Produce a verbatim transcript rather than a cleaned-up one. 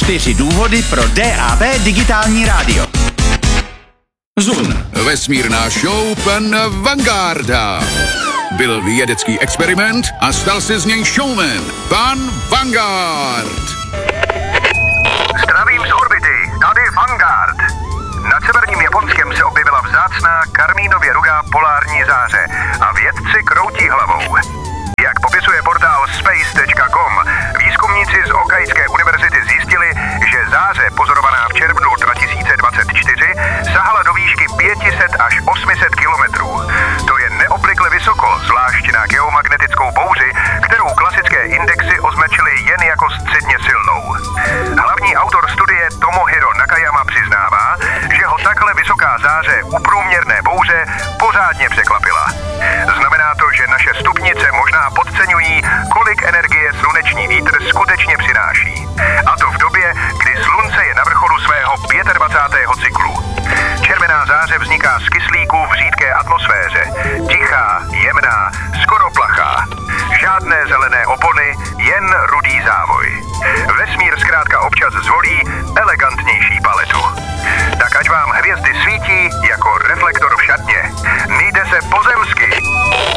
Čtyři důvody pro D A B digitální rádio. Zun. Vesmírná show pana Vangarda. Byl vědecký experiment a stal se z něj showman. Pan Vanguard. Zdravím z orbity, tady Vanguard. Nad severním Japonskem se objevila vzácná karmínově rudá polární záře a vědci kroutí hlavou. Jak popisuje portál space tečka com, výzkumníci z Okajské univerzity zjistili, že záře pozorovaná v červnu dva tisíce dvacet čtyři sahala do výšky pět set až osm set kilometrů. To je neobvykle vysoko, zvlášť na geomagnetickou bouři, kterou klasické indexy označily jen jako středně silnou. Hlavní autor studie Tomohiro Nakayama přiznává, že ho takhle vysoká záře u průměrné bouře pořádně překvapila. Znamená to, že naše stupnice možná podceňují, kolik energie sluneční vítr skutečně přináší. A to v době, kdy slunce je na vrcholu svého dvacátého pátého cyklu. Červená záře vzniká z kyslíku v řídké atmosféře. Tichá, jemná, skoro plachá. Žádné zelené opony, jen rudý závoj. Vesmír zkrátka občas zvolí elegantnější palbu.